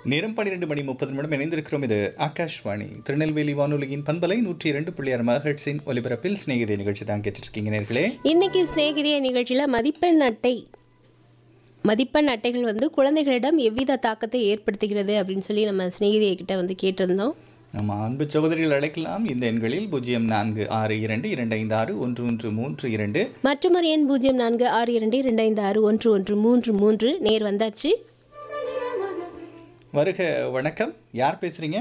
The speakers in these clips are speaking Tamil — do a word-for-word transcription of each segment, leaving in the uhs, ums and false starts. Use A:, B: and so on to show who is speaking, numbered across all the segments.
A: நேரம் பன்னிரண்டு மணி முப்பது நிமிடம் இணைந்திருக்கிறோம். இது ஆகாஷ்வாணி திருநெல்வேலி வானொலியின் பண்பலை நூற்றி இரண்டு புள்ளி ஆறு மெகாஹெர்ட்ஸின் ஒலிபரப்பில் சிநேகிதே நிகழ்ச்சி தான் கேட்டுட்டு இருக்கீங்க நேர்களே.
B: இன்னைக்கு சிநேகிதிய நிகழ்ச்சியில் மதிப்பெண் அட்டை மதிப்பெண் அட்டைகள் வந்து குழந்தைகளிடம் எவ்வித தாக்கத்தை ஏற்படுத்துகிறது அப்படின்னு சொல்லி நம்ம சிநேகிதியை கிட்ட வந்து கேட்டிருந்தோம்.
A: நம்ம அன்பு சகோதரிகள் அழைக்கலாம் இந்த எண்களில் பூஜ்ஜியம் நான்கு ஆறு இரண்டு இரண்டு ஐந்து ஆறு ஒன்று ஒன்று மூன்று இரண்டு
B: மற்றும் ஒரு எண் பூஜ்ஜியம் நான்கு ஆறு இரண்டு இரண்டு ஐந்து ஆறு ஒன்று ஒன்று மூன்று மூன்று. நேர் வந்தாச்சு.
A: வருக. வணக்கம், யார் பேசுறீங்க?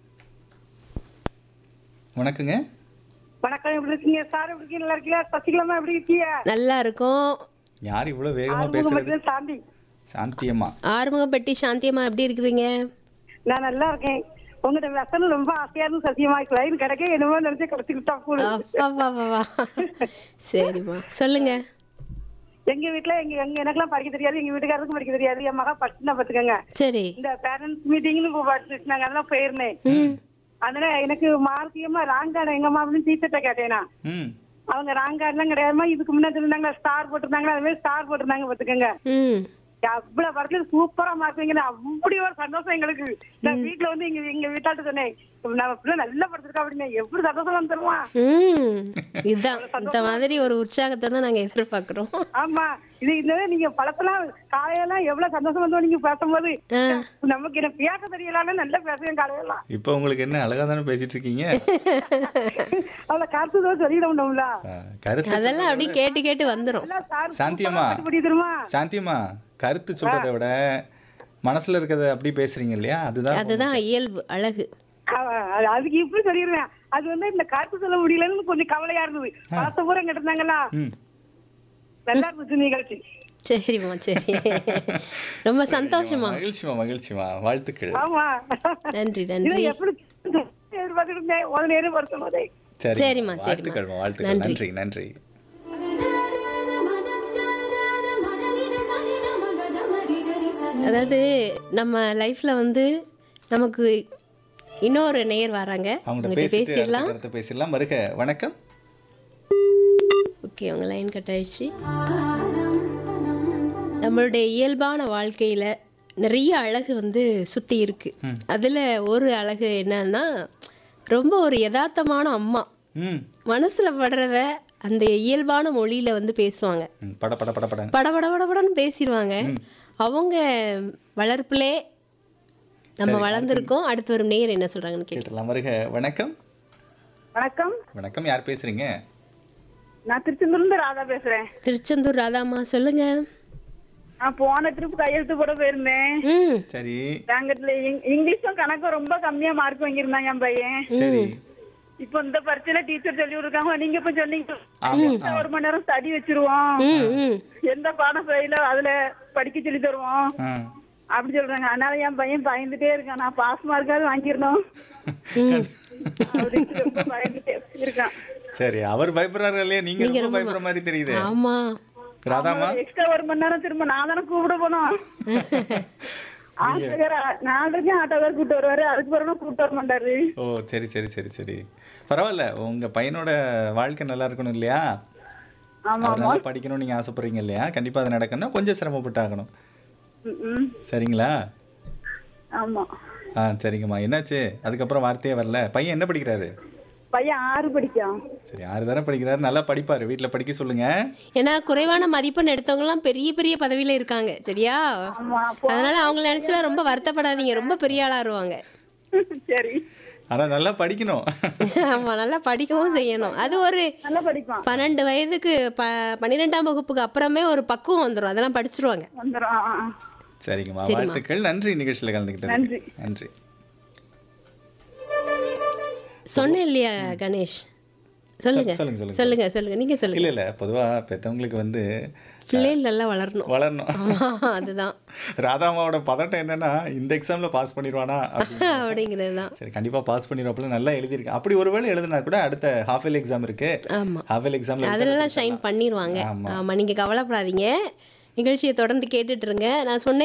A: வணக்கங்க.
C: வணக்கம், எப்படி இருக்கீங்க சார்? எப்படி இருக்கீங்க? நல்லா இருக்கீங்களா? சசிகலாமா எப்படி இருக்கீங்க?
B: நல்லா இருக்கும்.
A: யார் இவ்வளவு வேகமா பேசுறது?
C: சாந்தி.
A: சாந்தியம்மா.
B: ஆறுமுகப்பட்டி சாந்தியம்மா எப்படி இருக்கிறீங்க?
C: நான் நல்லா இருக்கேன். உங்ககிட்ட வசனம் ரொம்ப ஆசையா இருந்து சத்தியமா லைன் கிடைக்க என்னமோ நினைச்சு கிடைச்சுக்கிட்டா கூட.
B: சரிம்மா சொல்லுங்க.
C: எங்க வீட்டுல எங்க எங்க எனக்கெல்லாம் படிக்க தெரியாது, எங்க வீட்டுக்காரருக்கும் படிக்க தெரியாது. என் மகா படிச்சுதான் பாத்துக்கோங்க.
B: சரி.
C: இந்த பேரண்ட்ஸ் மீட்டிங்னு படிச்சுட்டாங்க, அதெல்லாம் போயிருந்தேன். அதனால எனக்கு மார்க்கியமா ராங் கார்டு எங்க அம்மா அப்படின்னு டீச்சர்ட்ட கேட்டேனா, அவங்க ராங் கார்டு எல்லாம் கிடையாதுமா, இதுக்கு முன்னாடி இருந்தாங்க ஸ்டார் போட்டிருந்தாங்க, அது மாதிரி ஸ்டார் போட்டிருந்தாங்க பாத்துக்கோங்க. அவ்வளவு படத்துல சூப்பரா மாத்தீங்க. அப்படி ஒரு சந்தோஷம் எங்களுக்கு. நான் வீட்டுல வந்து எங்க எங்க வீட்டாட்டு சொன்னேன், நம்ம பிள்ளை நல்லா படுத்திருக்கா அப்படின்னு. எப்படி சந்தோஷம் தருமா?
B: இதுதான் இந்த மாதிரி ஒரு உற்சாகத்தை தான் நாங்க எதிர்பார்க்கிறோம்.
C: ஆமா, இது இந்த நீங்க பழத்தெல்லாம் காலையெல்லாம் எவ்வளவு சந்தோஷம் வந்தோம் நீங்க பேசும்போது. நமக்கு என்ன பேச தெரியலான்னு நல்லா பேசுவேன் காலையெல்லாம்.
A: இப்ப உங்களுக்கு என்ன அழகா தானே பேசிட்டு இருக்கீங்க.
C: அவ்வளவு கருத்து தான் சொல்லிடணும்ல.
B: அதெல்லாம் அப்படி கேட்டு கேட்டு வந்துரும்.
A: சாந்தியம்மா, சாந்தியம்மா கருத்து சொல்றதை விட மனசுல இருக்கிறத அப்படி பேசுறீங்க இல்லையா, அதுதான்
B: அதுதான் இயல்பு அழகு.
C: அதுக்கு இப்படி சொல்லிடுவேன். அது வந்து இந்த கருத்து சொல்ல முடியலன்னு கொஞ்சம் கவலையா இருந்தது. பழத்த பூரா கேட்டிருந்தாங்களா, நல்லா இருந்துச்சு நிகழ்ச்சி.
B: சரிம்மா சரி, ரொம்ப சந்தோஷமா.
A: மகிழ்ச்சிமா மகிழ்ச்சிமா, வாழ்த்துக்கள்.
C: ஆமா,
B: நன்றி நன்றி.
C: எப்படி எதிர்பார்த்துருந்தேன் ஒரு நேரம் வருத்தம் போதே.
B: சரிம்மா சரி,
A: வாழ்த்துக்கள் வாழ்த்துக்கள். நன்றி நன்றி.
B: அதாவது நம்ம லைஃப்ல வந்து நமக்கு இன்னொரு நேயர் வராங்க,
A: அவங்க பேசிடலாம் பேசிடலாம். வருக. வணக்கம்.
B: ஓகே, அவங்க லைன் கட் ஆயிடுச்சு. நம்மளுடைய இயல்பான வாழ்க்கையில நிறைய அழகு வந்து சுத்தி இருக்கு. அதுல ஒரு அழகு என்னன்னா, ரொம்ப ஒரு யதார்த்தமான அம்மா மனசுல படுறத அந்த இயல்பான மொழியில வந்து பேசுவாங்க.
A: பட பட பட பட
B: பட பட படன்னு பேசிடுவாங்க. அவங்க வளர்ப்பிலே நம்ம வளர்ந்துருக்கோம். அடுத்து வரும் நேயர் என்ன சொல்றாங்கன்னு கேட்கலாம்.
A: வருக. வணக்கம்.
C: வணக்கம்.
A: வணக்கம், யார் பேசுறீங்க?
C: நான் திருச்செந்தூர்ல ராதா பேசுறேன்.
B: திருச்செந்தூர் ராதாமா சொல்லுங்க.
C: நான் போன ட்ரிப் கையெழுத்து போட போயிருந்தேன்.
A: சரி.
C: இங்கிலீஷும் கணக்கும் ரொம்ப கம்மியா மார்க் வாங்கியிருந்தாங்க என் பையன்.
A: சரி.
C: இப்ப இந்த பரீட்சையில டீச்சர் சொல்லி கொடுக்காங்க, நீங்க இப்ப சொன்னீங்க ஒரு மணி நேரம் ஸ்டடி வச்சிருவோம், எந்த பாடம் ஃபெயிலோ அதுல படிக்க சொல்லி தருவோம் அப்படி சொல்றாங்க. அதனால என் பையன் பயந்துட்டே இருக்கான், நான் பாஸ் மார்க்காவது வாங்கிடணும் அப்படின்னு பயந்துட்டே இருக்கான்.
A: சரி, அவர் பயப்படுறாரு இல்லையா, நீங்க ரொம்ப பயப்படுற மாதிரி தெரியுது.
B: ஆமா
A: ராதாமா,
C: எக்ஸ்ட்ரா ஒரு மணி நேரம் திரும்ப நான் தானே கூப்பிட போனோம். நாளைக்கு ஆட்டோக்கார் கூட்டு வருவாரு, அதுக்கு பிறகு கூட்டு வர மாட்டாரு.
A: ஓ சரி சரி சரி சரி, பரவாயில்ல. உங்க பையனோட வாழ்க்கை நல்லா இருக்கணும் இல்லையா, அவர் நல்லா படிக்கணும் நீங்க ஆசைப்படுறீங்க இல்லையா, கண்டிப்பா அது நடக்கணும். கொஞ்சம் சிரமப்பட்டாகணும். சரிங்களா?
C: ஆமா.
A: ஆ சரிங்கம்மா. என்னாச்சு அதுக்கப்புறம் வார்த்தையே வரல? பையன் என்ன படிக்கிறாரு?
C: பையன் ஆறு படிக்கான்.
A: சரி, ஆறு தானே படிக்கிறாரு, நல்லா படிப்பாரு, வீட்டுல படிக்க சொல்லுங்க.
B: ஏன்னா குறைவான மதிப்பெண் எடுத்தவங்க எல்லாம் பெரிய பெரிய பதவியில இருக்காங்க. சரியா? அதனால அவங்க நினைச்சலாம் ரொம்ப வருத்தப்படாதீங்க, ரொம்ப பெரிய ஆளாருவாங்க.
C: சரி.
A: ஆனா நல்லா படிக்கணும்.
B: ஆமா, நல்லா படிக்கவும் செய்யணும். அது ஒரு பன்னெண்டு வயதுக்கு ப பன்னிரெண்டாம் வகுப்புக்கு அப்புறமே ஒரு பக்குவம் வந்துடும், அதெல்லாம் படிச்சிருவாங்க.
A: சரிங்கம்மா, வாழ்த்துக்கள். நன்றி நிகழ்ச்சியில கலந்துக்கிட்டது. நன்றி.
B: சொன்னேன் இல்லையா கணேஷ்? சொல்லுங்க
A: சொல்லுங்க சொல்லுங்க
B: சொல்லுங்க சொல்லுங்க நீங்க சொல்லுங்க.
A: இல்ல இல்ல, பொதுவா பெத்தவங்களுக்கு வந்து
B: பிள்ளைகள் நல்லா வளரணும்
A: வளரணும்
B: அதுதான்.
A: ராதாமாவோட பதட்டம் என்னன்னா, இந்த எக்ஸாம்ல பாஸ் பண்ணிடுவானா
B: அப்படிங்கிறது தான்.
A: சரி, கண்டிப்பா பாஸ் பண்ணிடுவாப்புல, நல்லா எழுதியிருக்கேன். அப்படி ஒருவேளை எழுதினா கூட அடுத்த ஹாஃப் இயர்லி எக்ஸாம் இருக்கு.
B: ஆமா,
A: ஹாஃப் இயர்லி எக்ஸாம்ல
B: அதெல்லாம் ஷைன் பண்ணிடுவாங்க. ஆமா, நீங்க கவலைப்படாதீங்க. நிகழ்ச்சியை தொடர்ந்து கேட்டுட்டு இருங்க. நான் சொன்னேன்